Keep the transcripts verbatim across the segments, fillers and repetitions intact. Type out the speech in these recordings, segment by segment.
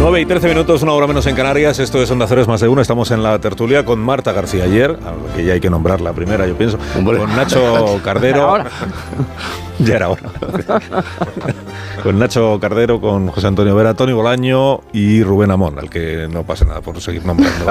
nueve y trece minutos, una hora menos en Canarias. Esto es Onda Cero, es más de uno. Estamos en la tertulia con Marta García Aller, que ya hay que nombrar la primera, yo pienso. Hombre. Con Nacho Cardero. Ahora. Ya era hora. Con Nacho Cardero, con José Antonio Vera, Tony Bolaño y Rubén Amón, al que no pasa nada por seguir nombrando.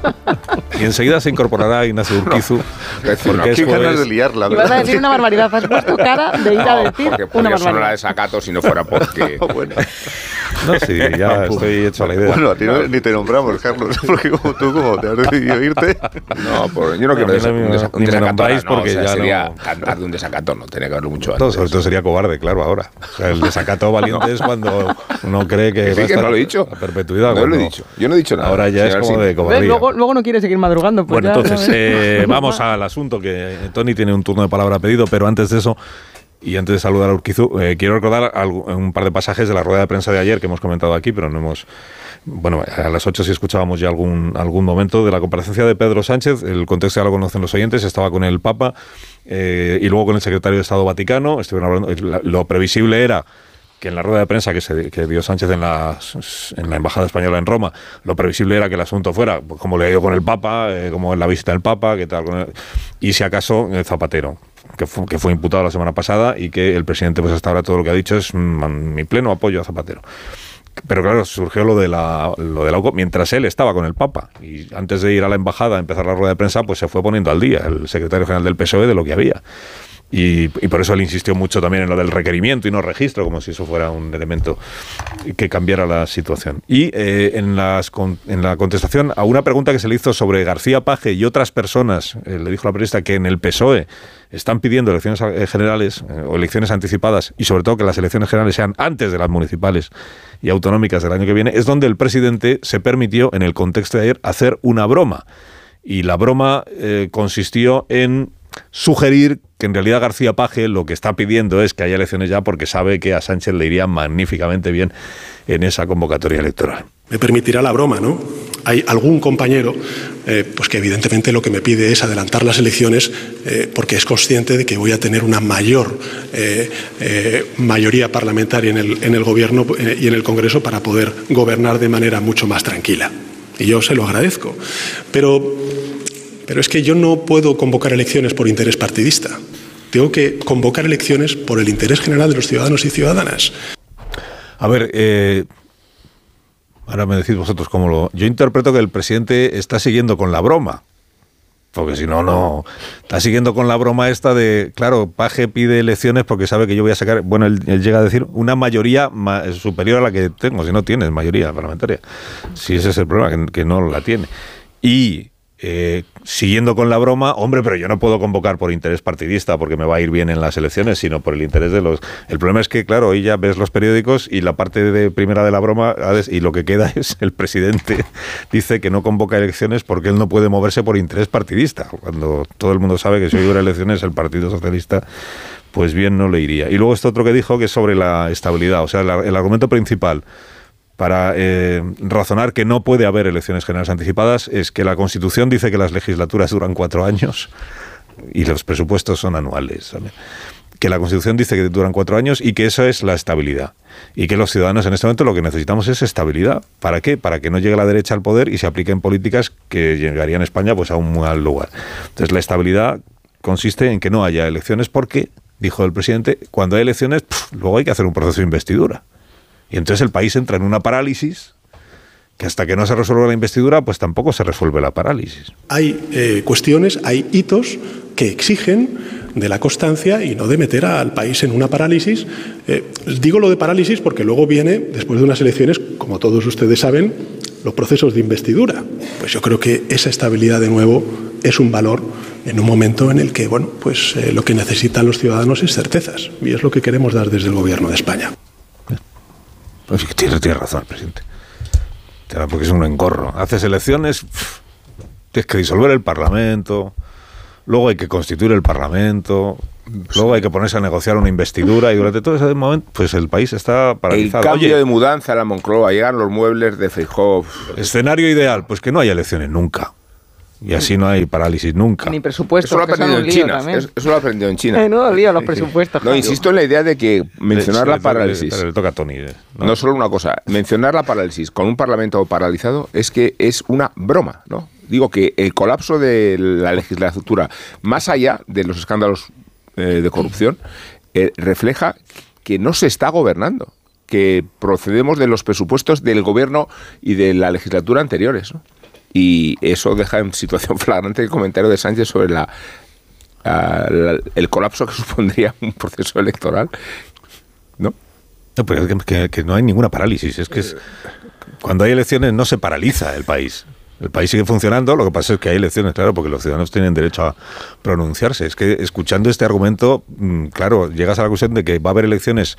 Y enseguida se incorporará Ignacio Urquizu. No, porque no, qué ganas de liarla. Y vas a decir una barbaridad, has puesto cara de ir no, a decir porque una barbaridad. Eso no la desacato si no fuera porque... Bueno. No, sí, ya estoy hecho a la idea. Bueno, a ti no, ni te nombramos, Carlos, porque como tú, como te has decidido irte. No, por, yo no quiero no, un, desa, un ni desacato. Me porque o sea, ya sería no... cantar de un desacato, no, tenía que haberlo mucho antes. No, sobre todo sería cobarde, claro, ahora. O sea, el desacato valiente no. es cuando uno cree que, que, sí, va a que estar no lo he dicho. a perpetuidad. No lo he dicho, yo no he dicho nada. Ahora ya es como sí. de cobardía. Luego, luego no quiere seguir madrugando. Pues bueno, ya, entonces, eh, vamos al asunto, que Tony tiene un turno de palabra pedido, pero antes de eso... Y antes de saludar a Urquizu, eh, quiero recordar algo, un par de pasajes de la rueda de prensa de ayer que hemos comentado aquí, pero no hemos... Bueno, a las ocho sí escuchábamos ya algún, algún momento de la comparecencia de Pedro Sánchez. El contexto ya lo conocen los oyentes. Estaba con el Papa eh, y luego con el secretario de Estado Vaticano. Estuvieron hablando, lo previsible era que en la rueda de prensa que, se, que dio Sánchez en la, en la Embajada Española en Roma, lo previsible era que el asunto fuera, pues, como le ha ido con el Papa, eh, como en la visita del Papa, que tal, con el, y si acaso el Zapatero, que fue, que fue imputado la semana pasada y que el presidente pues hasta ahora todo lo que ha dicho es mm, mi pleno apoyo a Zapatero. Pero claro, surgió lo de la lo de la U C O mientras él estaba con el Papa, y antes de ir a la embajada a empezar la rueda de prensa, pues se fue poniendo al día el secretario general del P S O E de lo que había. Y, y por eso él insistió mucho también en lo del requerimiento y no registro, como si eso fuera un elemento que cambiara la situación. Y eh, en, las, en la contestación a una pregunta que se le hizo sobre García Page y otras personas, eh, le dijo la periodista que en el P S O E están pidiendo elecciones generales eh, o elecciones anticipadas, y sobre todo que las elecciones generales sean antes de las municipales y autonómicas del año que viene, es donde el presidente se permitió, en el contexto de ayer, hacer una broma. Y la broma eh, consistió en sugerir que en realidad García Page lo que está pidiendo es que haya elecciones ya porque sabe que a Sánchez le iría magníficamente bien en esa convocatoria electoral. Me permitirá la broma, ¿no? Hay algún compañero eh, pues que evidentemente lo que me pide es adelantar las elecciones eh, porque es consciente de que voy a tener una mayor eh, eh, mayoría parlamentaria en el, en el Gobierno eh, y en el Congreso para poder gobernar de manera mucho más tranquila. Y yo se lo agradezco. Pero... Pero es que yo no puedo convocar elecciones por interés partidista. Tengo que convocar elecciones por el interés general de los ciudadanos y ciudadanas. A ver, eh, ahora me decís vosotros cómo lo... Yo interpreto que el presidente está siguiendo con la broma. Porque si no, no... Está siguiendo con la broma esta de... Claro, Page pide elecciones porque sabe que yo voy a sacar... Bueno, él, él llega a decir una mayoría ma, superior a la que tengo. Si no tienes mayoría parlamentaria. Si ese es el problema, que, que no la tiene. Y... Eh, siguiendo con la broma, hombre, pero yo no puedo convocar por interés partidista porque me va a ir bien en las elecciones, sino por el interés de los... El problema es que, claro, hoy ya ves los periódicos y la parte de primera de la broma, y lo que queda es el presidente dice que no convoca elecciones porque él no puede moverse por interés partidista, cuando todo el mundo sabe que si hoy hubiera elecciones el Partido Socialista pues bien no le iría. Y luego este otro que dijo que es sobre la estabilidad, o sea, el, el argumento principal para eh, razonar que no puede haber elecciones generales anticipadas es que la Constitución dice que las legislaturas duran cuatro años y los presupuestos son anuales, ¿sabes? Que la Constitución dice que duran cuatro años y que eso es la estabilidad. Y que los ciudadanos en este momento lo que necesitamos es estabilidad. ¿Para qué? Para que no llegue la derecha al poder y se apliquen políticas que llegarían a España pues a un mal lugar. Entonces la estabilidad consiste en que no haya elecciones porque, dijo el presidente, cuando hay elecciones, pff, luego hay que hacer un proceso de investidura. Y entonces el país entra en una parálisis que hasta que no se resuelva la investidura, pues tampoco se resuelve la parálisis. Hay eh, cuestiones, hay hitos que exigen de la constancia y no de meter al país en una parálisis. Eh, digo lo de parálisis porque luego viene, después de unas elecciones, como todos ustedes saben, los procesos de investidura. Pues yo creo que esa estabilidad, de nuevo, es un valor en un momento en el que, bueno, pues eh, lo que necesitan los ciudadanos es certezas. Y es lo que queremos dar desde el Gobierno de España. Pues tiene, tiene razón el presidente. Porque es un engorro. Haces elecciones, pff, tienes que disolver el Parlamento, luego hay que constituir el Parlamento, luego hay que ponerse a negociar una investidura y durante todo ese momento pues el país está paralizado. El cambio Oye, de mudanza a la Moncloa, llegan los muebles de Feijóo. Escenario ideal, pues que no haya elecciones nunca. Y así no hay parálisis nunca. Ni presupuestos. Eso lo ha que son aprendido un en lío China. también. Eso, eso lo ha aprendido en China. Eh, no, lío los presupuestos. No, claro. insisto en la idea de que mencionar Sí, la le toca- parálisis. Pero le toca a Tony. eh, No. ¿no? solo una cosa, mencionar la parálisis con un parlamento paralizado es que es una broma, ¿no? Digo que el colapso de la legislatura, más allá de los escándalos eh, de corrupción, eh, refleja que no se está gobernando, que procedemos de los presupuestos del gobierno y de la legislatura anteriores, ¿no? Y eso deja en situación flagrante el comentario de Sánchez sobre la, a, la- el colapso que supondría un proceso electoral, ¿no? No, pero es que, que- que no hay ninguna parálisis. Es que es- cuando hay elecciones no se paraliza el país. El país sigue funcionando, lo que pasa es que hay elecciones, claro, porque los ciudadanos tienen derecho a pronunciarse. Es que escuchando este argumento, mm, claro, llegas a la conclusión de que va a haber elecciones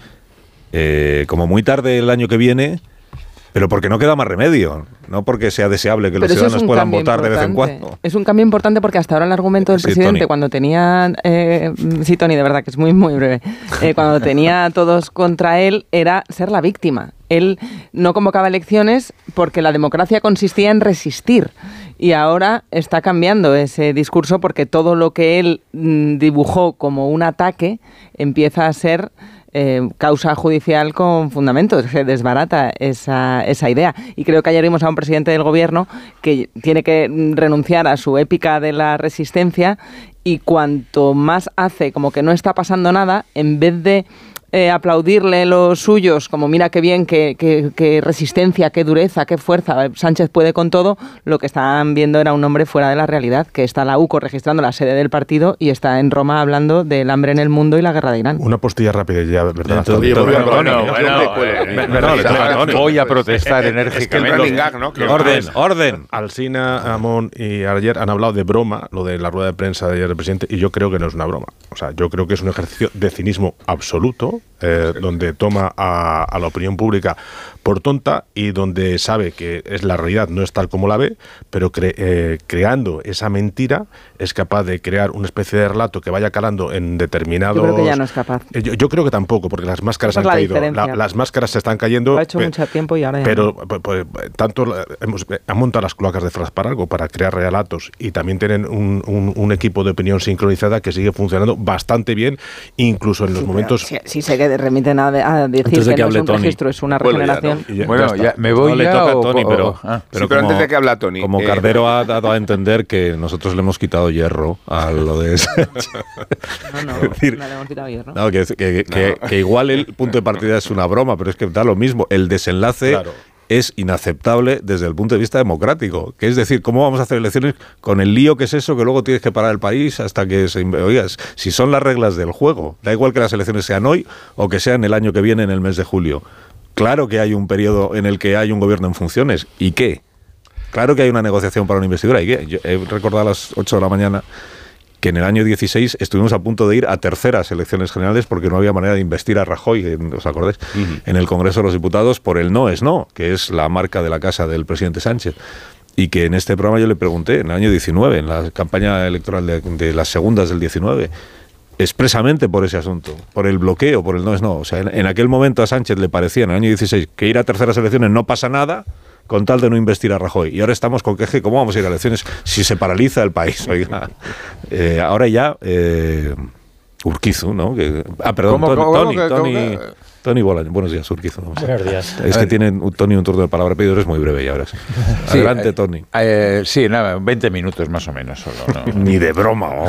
eh, como muy tarde el año que viene, pero porque no queda más remedio, no porque sea deseable que los Pero eso es ciudadanos un puedan cambio votar de vez en importante. cuando. Es un cambio importante porque hasta ahora el argumento del Sí, presidente, Tony. cuando tenía... Eh, sí, Tony, de verdad, que es muy, muy breve. Eh, cuando tenía a todos contra él, era ser la víctima. Él no convocaba elecciones porque la democracia consistía en resistir. Y ahora está cambiando ese discurso porque todo lo que él mm, dibujó como un ataque empieza a ser... Eh, causa judicial con fundamentos, se desbarata esa, esa idea. Y creo que ayer vimos a un presidente del gobierno que tiene que renunciar a su épica de la resistencia y cuanto más hace como que no está pasando nada, en vez de eh, aplaudirle los suyos, como mira qué bien, qué, qué, qué resistencia, qué dureza, qué fuerza, Sánchez puede con todo, lo que estaban viendo era un hombre fuera de la realidad, que está la U C O registrando la sede del partido y está en Roma hablando del hambre en el mundo y la guerra de Irán. Una postilla rápida ya, ¿verdad? Entonces, Oye, entonces, bueno, bueno, bueno, bueno, bueno, bueno, eh, bueno, me- no, me- le toca a Tony. Voy a protestar Es que el enérgicamente. running gag, ¿no? Que- Orden, orden. Alsina, Amón y ayer han hablado de broma, lo de la rueda de prensa de ayer del presidente, y yo creo que no es una broma. O sea, yo creo que es un ejercicio de cinismo absoluto, eh, donde toma a, a la opinión pública por tonta y donde sabe que es la realidad, no es tal como la ve, pero cre- eh, creando esa mentira es capaz de crear una especie de relato que vaya calando en determinados... Yo creo que ya no es capaz. Eh, Yo, yo creo que tampoco, porque las máscaras Esa es han la caído. diferencia. La- las máscaras se están cayendo. Lo ha hecho pe- mucho tiempo y ahora ya Pero no. pues, pues, tanto la- hemos han montado las cloacas de Fras para algo, para crear relatos, y también tienen un, un- un equipo de opinión sincronizada que sigue funcionando bastante bien, incluso en los Sí, momentos... pero Si, si se que remiten a, a decir Antes de que, que no hable es un Tony. registro, es una Bueno, ya, regeneración. Y ya- Bueno, ya está. ya, me voy No le ya toca a o- Tony, o- pero, ah. pero Sí, pero antes de que habla Tony, como eh, Cardero ha dado a entender que nosotros le hemos quitado hierro a lo de Sánchez. No, no, Es decir, no le hemos quitado hierro. No, que, que- que- que igual el punto de partida es una broma, pero es que da lo mismo. El desenlace Claro. es inaceptable desde el punto de vista democrático. Que es decir, ¿cómo vamos a hacer elecciones con el lío que es eso, que luego tienes que parar el país hasta que se... inve- Oigas, si son las reglas del juego, da igual que las elecciones sean hoy o que sean el año que viene en el mes de julio. Claro que hay un periodo en el que hay un gobierno en funciones. ¿Y qué? Claro que hay una negociación para una investidura. ¿Y qué? Yo he recordado a las ocho de la mañana que en el año dieciséis estuvimos a punto de ir a terceras elecciones generales porque no había manera de investir a Rajoy, en- ¿os acordáis? Uh-huh. En el Congreso de los Diputados por el no es no, que es la marca de la casa del presidente Sánchez. Y que en este programa yo le pregunté, en el año diecinueve, en la campaña electoral de, de las segundas del diecinueve, expresamente por ese asunto, por el bloqueo, por el no es no. O sea, en, en aquel momento a Sánchez le parecía, en el año dieciséis, que ir a terceras elecciones no pasa nada, con tal de no investir a Rajoy. Y ahora estamos con que, ¿cómo vamos a ir a elecciones si se paraliza el país? Oiga, eh, ahora ya eh, Urquizu, ¿no? Que, ah, perdón, ¿Cómo, Tony, cómo, Tony, cómo, Tony, cómo? Tony Bolaño. Buenos días, Urquizu. Vamos. Buenos días. Es que tienen Tony un turno de palabra pedido, es muy breve ya ahora. Sí. Sí, Adelante, eh, Tony. Eh, sí, nada, veinte minutos más o menos solo. ¿no? Ni de broma. ¿No?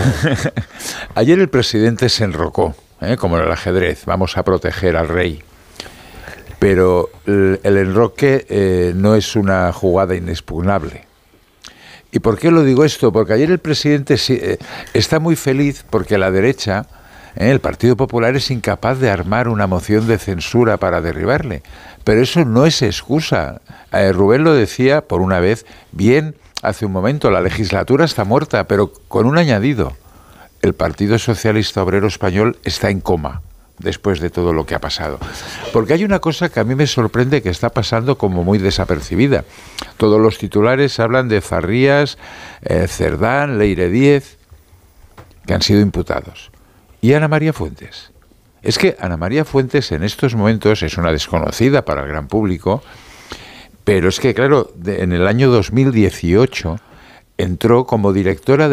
Ayer el presidente se enrocó, ¿eh? Como en el ajedrez, vamos a proteger al rey. Pero el, el enroque eh, no es una jugada inexpugnable. ¿Y por qué lo digo esto? Porque ayer el presidente sí, eh, está muy feliz porque la derecha, eh, el Partido Popular, es incapaz de armar una moción de censura para derribarle. Pero eso no es excusa. Eh, Rubén lo decía por una vez bien hace un momento, la legislatura está muerta, pero con un añadido. El Partido Socialista Obrero Español está en coma después de todo lo que ha pasado. Porque hay una cosa que a mí me sorprende que está pasando como muy desapercibida. Todos los titulares hablan de Farrías, eh, Cerdán, Leire Díez, que han sido imputados. ¿Y Ana María Fuentes? Es que Ana María Fuentes en estos momentos es una desconocida para el gran público, pero es que, claro, de, en el año dos mil dieciocho entró como directora